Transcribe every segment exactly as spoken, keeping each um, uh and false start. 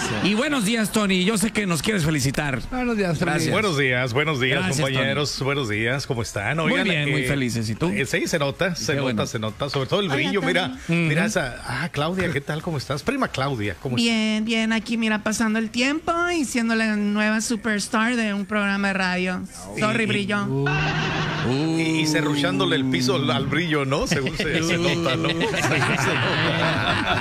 Y buenos días, Tony. Yo sé que nos quieres felicitar. Buenos días, Gracias. Buenos días, buenos días, Gracias, compañeros. Tony. Buenos días, ¿cómo están? Oigan, muy bien, eh, muy felices. ¿Y tú? Eh, sí, se nota, se Qué nota, bueno. se nota. Sobre todo el brillo, Hola, mira, Tony. mira esa. Ah, Claudia, ¿qué tal? ¿Cómo estás? Prima Claudia, ¿cómo estás? Bien, bien, aquí mira, pasando el tiempo y siendo la nueva superstar de un programa de radio. Sorry, Y- Brillo. Uh, Y, y cerruchándole el piso al, al brillo, ¿no? Según se, se nota, ¿no? Según se nota.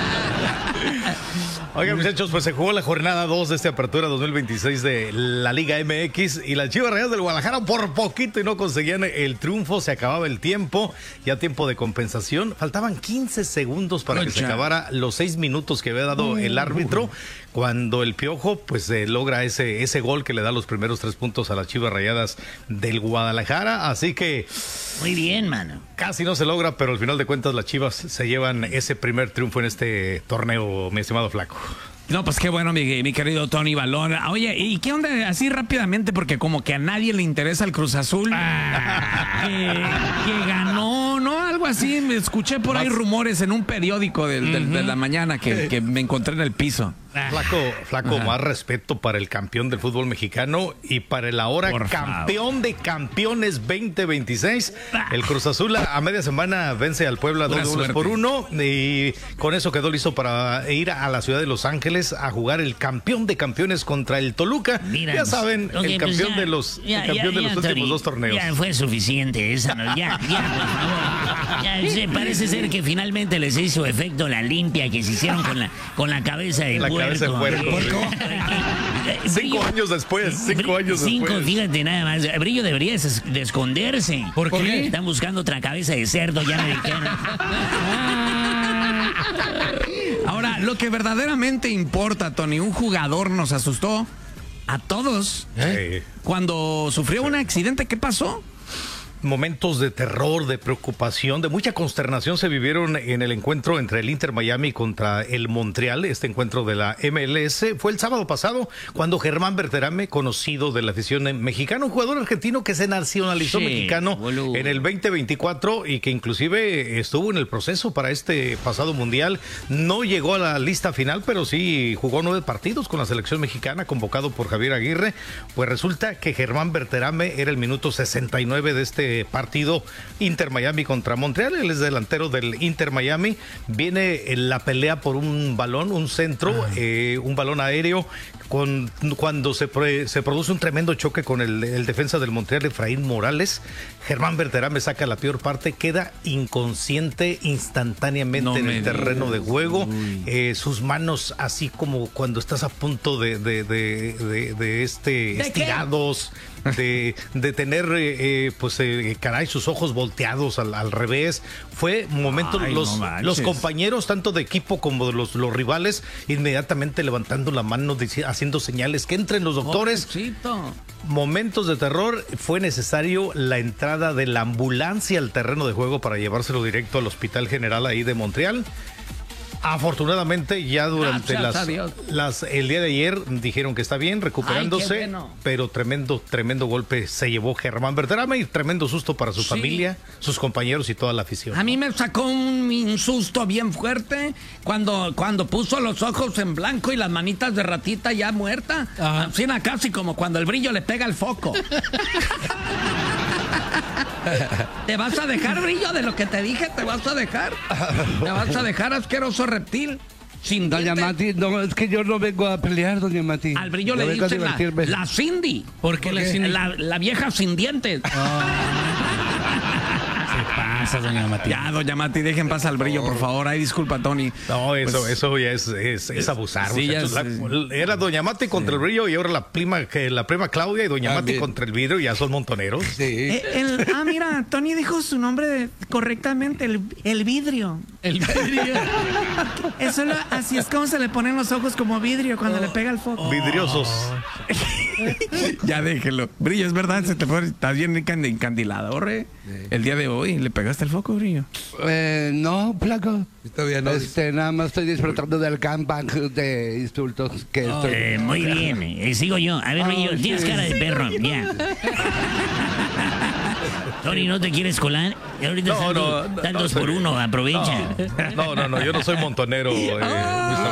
Oigan, muchachos, pues se jugó la jornada dos de esta apertura dos mil veintiséis de la Liga M X y las Chivas Rayadas del Guadalajara por poquito y no conseguían el triunfo. Se acababa el tiempo, ya tiempo de compensación. Faltaban quince segundos para que se acabara los seis minutos que había dado el árbitro. Cuando el Piojo, pues, eh, logra ese, ese gol que le da los primeros tres puntos a las Chivas Rayadas del Guadalajara. Así que Muy bien, mano. casi no se logra, pero al final de cuentas las Chivas se llevan ese primer triunfo en este torneo, mi estimado Flaco. No, pues qué bueno, mi, mi querido Tony Balón. Oye, ¿y qué onda así rápidamente? Porque como que a nadie le interesa el Cruz Azul. Ah, que, que ganó, ¿no? Algo así. Me escuché por ahí rumores en un periódico de, de, de la mañana que, que me encontré en el piso. Flaco, flaco, Ajá. más respeto para el campeón del fútbol mexicano y para el ahora Por campeón de campeones veinte veintiséis. El Cruz Azul a, a media semana vence al Puebla Pura dos goles suerte. por uno y con eso quedó listo para ir a la ciudad de Los Ángeles a jugar el campeón de campeones contra el Toluca. Mira, ya saben, ok, el pues campeón ya, de los, ya, el campeón ya, de los ya, últimos Tony, dos torneos. Ya fue suficiente esa, ¿no? Ya, ya, por favor. Ya, sí, parece ser que finalmente les hizo efecto la limpia que se hicieron con la, con la cabeza de La puerco. cabeza de puerco, Eh, sí. eh, Cinco Brillo- años después, cinco años Cinco, después. fíjate nada más. Brillo debería de de esconderse. ¿Por qué? Están buscando otra cabeza de cerdo, ya me dijeron. Ahora, lo que verdaderamente importa, Tony, un jugador nos asustó a todos Sí. cuando sufrió un accidente. ¿Qué pasó? Momentos de terror, de preocupación, de mucha consternación se vivieron en el encuentro entre el Inter Miami contra el Montreal. Este encuentro de la M L S fue el sábado pasado cuando Germán Berterame, conocido de la afición mexicana, un jugador argentino que se nacionalizó Sí, mexicano boludo. en el veinte veinticuatro y que inclusive estuvo en el proceso para este pasado mundial. No llegó a la lista final, pero sí jugó nueve partidos con la selección mexicana, convocado por Javier Aguirre. Pues resulta que Germán Berterame era el minuto sesenta y nueve de este partido Inter Miami contra Montreal. Él es delantero del Inter Miami. Viene en la pelea por un balón, un centro, eh, un balón aéreo. Con, cuando se, pre- se produce un tremendo choque con el, el defensa del Montreal, Efraín Morales, Germán Berterame saca la peor parte, queda inconsciente instantáneamente No en me el terreno de digas. juego. Uy. Eh, sus manos así como cuando estás a punto de, de, de, de, de este estirados, de, de tener eh, eh, pues eh, caray, sus ojos volteados al, al revés. Fue momento, Ay, los, no manches. los compañeros tanto de equipo como de los, los rivales inmediatamente levantando la mano, dici- haciendo señales que entren los doctores. Pobrecito. Momentos de terror. Fue necesario la entrada de la ambulancia al terreno de juego para llevárselo directo al Hospital General ahí de Montreal. Afortunadamente ya durante Gracias a las, Dios. las el día de ayer dijeron que está bien, recuperándose, Ay, qué bueno. pero tremendo, tremendo golpe se llevó Germán Berterame y tremendo susto para su Sí. familia, sus compañeros y toda la afición. A mí me sacó un, un susto bien fuerte cuando, cuando puso los ojos en blanco y las manitas de ratita ya muerta. Así era casi como cuando el brillo le pega el foco. ¿Te vas a dejar, brillo, de lo que te dije? ¿Te vas a dejar? ¿Te vas a dejar, asqueroso reptil? Sin Doña dientes. Mati, no, es que yo no vengo a pelear, doña Mati. Al brillo Yo le vengo a dicen la, divertirme. la Cindy. ¿Por qué la Porque Cindy? La, la vieja sin dientes. Pasa, doña Mati. Ya, doña Mati, dejen pasar al brillo, por favor. Ay, disculpa, Tony. No, eso, Pues, eso ya es, es, es abusar. Sí, ya muchachos. es- La- era Doña Mati contra el brillo y ahora la prima, que la prima Claudia y Doña Mati También. contra el vidrio ya son montoneros. Sí. Eh, el- ah, mira, Tony dijo su nombre correctamente, el, el vidrio. El vidrio. Eso lo- así es como se le ponen los ojos como vidrio cuando le pega el foco. Vidriosos. Ya déjelo. Brillo, es verdad, se te fue. Estás bien encan- encandilado, re. El día de hoy le pegaste el foco, brillo. Eh, no, flaco. Todavía no. Este, nada más estoy disfrutando del gangbang de insultos que estoy. Eh, muy bien. Eh, sigo yo. A ver, Ah, brillo, tienes sí. cara de perro. Ya. Tony, ¿no te quieres colar? Y ahorita No, están, no, dos- no, están no, dos soy- por uno, aprovecha. No, no, no, yo no soy montonero, eh,